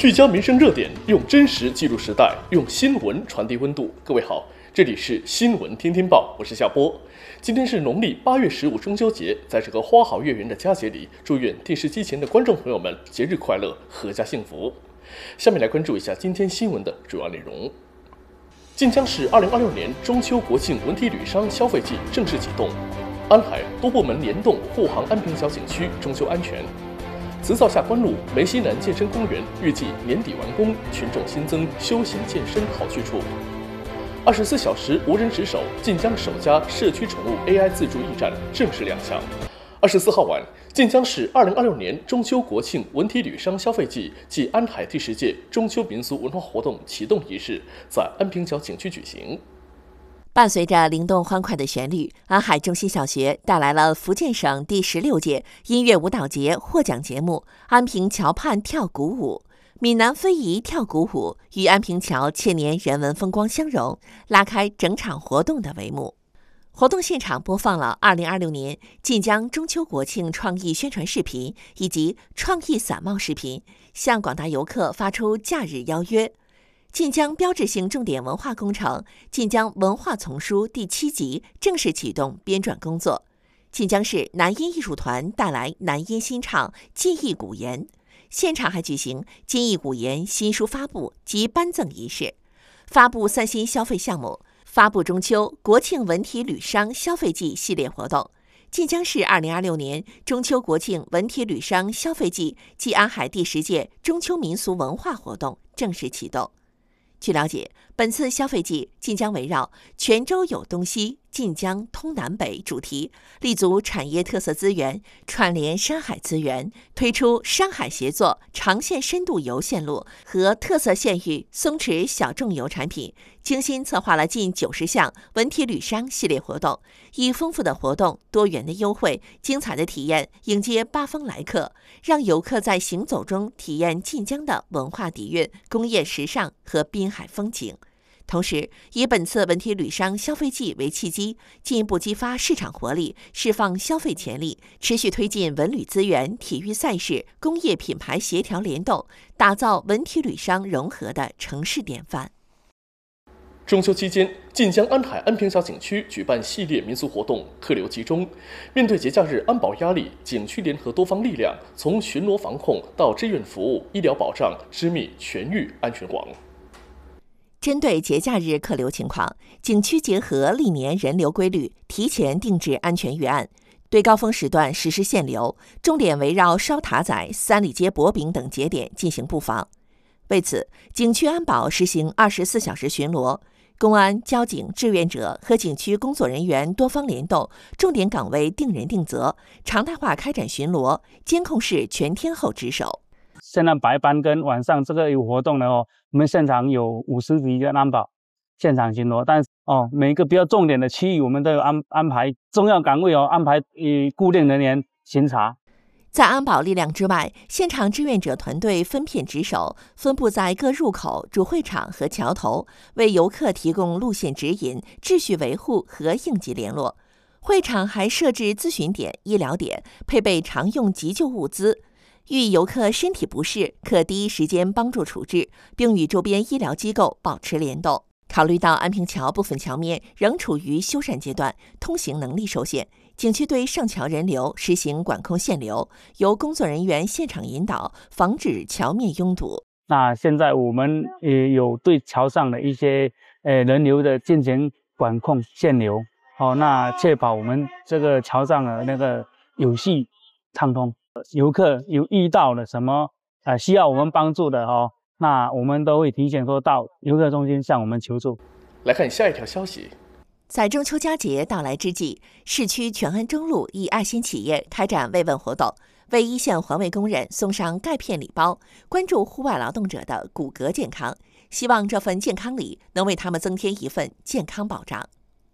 聚焦民生热点，用真实记录时代，用新闻传递温度。各位好，这里是新闻天天报，我是夏波。今天是农历8月15中秋节，在这个花好月圆的佳节里，祝愿电视机前的观众朋友们节日快乐，阖家幸福。下面来关注一下今天新闻的主要内容。晋江市2026年中秋国庆文体旅商消费季正式启动，安海多部门联动护航安平角景区中秋安全。慈灶下关路梅溪南健身公园预计年底完工，群众新增休闲健身好去处。24小时无人值守，晋江首家社区宠物 AI 自助驿站正式亮相。24号晚，晋江市2026年中秋国庆文体旅商消费季暨安海第10届中秋民俗文化活动启动仪式在安平角景区举行。 伴随着灵动欢快的旋律，安海中心小学带来了福建省第16届音乐舞蹈节获奖节目《安平桥畔跳鼓舞》，闽南非遗跳鼓舞与安平桥千年人文风光相融，拉开整场活动的帷幕。活动现场播放了2026年晋江中秋国庆创意宣传视频以及创意伞帽视频，向广大游客发出假日邀约。晋江标志性重点文化工程《晋江文化丛书》第7集正式启动编纂工作。晋江市南音艺术团带来南音新唱《记忆古言》，现场还举行《记忆古言》新书发布及颁赠仪式，发布3新消费项目，发布中秋国庆文体旅商消费季系列活动。晋江市2026年中秋国庆文体旅商消费季暨安海第10届中秋民俗文化活动正式启动。据了解，本次消费季晋江围绕“泉州有东西，晋江通南北”主题，立足产业特色资源，串联山海资源，推出山海协作长线深度游线路和特色县域松弛小众游产品，精心策划了近90项文体旅商系列活动，以丰富的活动、多元的优惠、精彩的体验迎接八方来客，让游客在行走中体验晋江的文化底蕴、工业时尚和滨海风情。同时，以本次文体旅商消费季为契机，进一步激发市场活力，释放消费潜力，持续推进文旅资源、体育赛事、工业品牌协调联动，打造文体旅商融合的城市典范。 中秋期间，晋江安海安平角景区举办系列民俗活动，客流集中。面对节假日安保压力，景区联合多方力量，从巡逻防控到志愿服务、医疗保障，织密全域安全网。 针对节假日客流情况，景区结合历年人流规律，提前定制安全预案，对高峰时段实施限流，重点围绕烧塔仔、三里街薄饼等节点进行布防。为此，景区安保实行24小时巡逻，公安、交警、志愿者和景区工作人员多方联动，重点岗位定人定责，常态化开展巡逻，监控室全天候值守。 现在白班跟晚上这个有活动的我们现场有50级的安保现场巡逻，但是每一个比较重点的区域我们都有安排重要岗位安排固定人员巡查。 在安保力量之外，现场志愿者团队分片值守，分布在各入口、主会场和桥头，为游客提供路线指引、秩序维护和应急联络。会场还设置咨询点、医疗点，配备常用急救物资。遇游客身体不适，可第一时间帮助处置，并与周边医疗机构保持联动。考虑到安平桥部分桥面仍处于修缮阶段，通行能力受限，景区对上桥人流实行管控限流，由工作人员现场引导，防止桥面拥堵。 那现在我们也有对桥上的一些人流的进行管控限流，那确保我们这个桥上的那个有序畅通。游客有遇到了什么需要我们帮助的那我们都会提前说到游客中心向我们求助。 来看下一条消息。 在中秋佳节到来之际，市区全安中路一爱心企业开展慰问活动，为一线环卫工人送上钙片礼包，关注户外劳动者的骨骼健康，希望这份健康礼能为他们增添一份健康保障。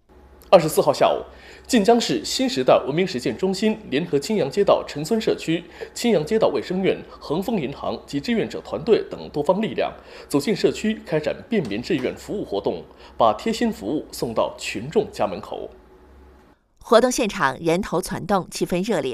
24号下午，晋江市新时代文明实践中心联合青阳街道陈村社区、青阳街道卫生院、恒丰银行及志愿者团队等多方力量，走进社区开展便民志愿服务活动，把贴心服务送到群众家门口。 活动现场人头攒动，气氛热烈。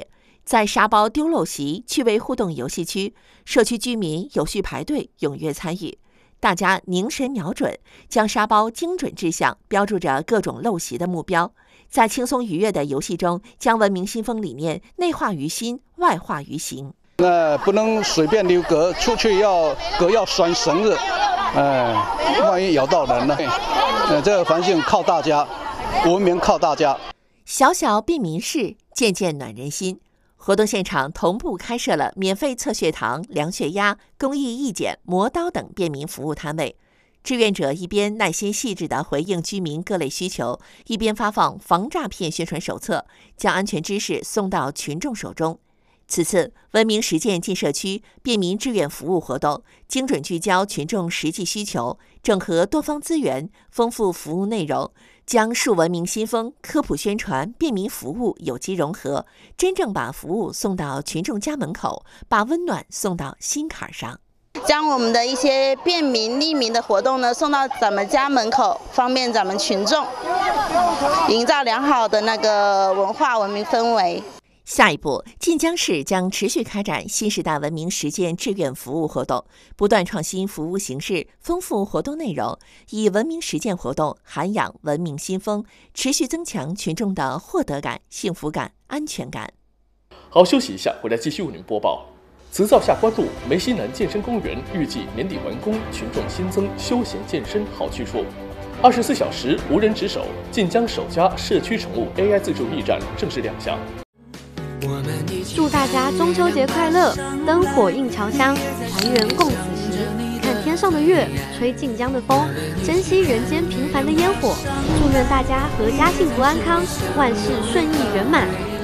在沙包丢陋习趣味互动游戏区，社区居民有序排队，踊跃参与。大家凝神瞄准，将沙包精准掷向标注着各种陋习的目标，在轻松愉悦的游戏中，将文明新风理念内化于心，外化于行。 不能随便留格，出去格要拴绳子，万一咬到人呢？这个环境靠大家，文明靠大家。 小小便民事，渐渐暖人心。活动现场同步开设了免费测血糖、量血压、公益义检、磨刀等便民服务摊位。志愿者一边耐心细致地回应居民各类需求，一边发放防诈骗宣传手册，将安全知识送到群众手中。此次文明实践进社区便民志愿服务活动，精准聚焦群众实际需求，整合多方资源，丰富服务内容，将树文明新风、科普宣传、便民服务有机融合，真正把服务送到群众家门口，把温暖送到心坎上。 将我们的一些便民利民的活动呢送到咱们家门口，方便咱们群众，营造良好的那个文化文明氛围。 下一步，晋江市将持续开展新时代文明实践志愿服务活动，不断创新服务形式，丰富活动内容，以文明实践活动涵养文明新风，持续增强群众的获得感、幸福感、安全感。 好，休息一下，回来继续为您播报。慈灶下关路梅溪南健身公园预计年底完工，群众新增休闲健身好去处。24小时无人值守，晋江首家社区宠物 AI 自助驿站正式亮相。 祝大家中秋节快乐！灯火映侨乡，团圆共此时。看天上的月，吹晋江的风，珍惜人间平凡的烟火。祝愿大家阖家幸福安康，万事顺意圆满。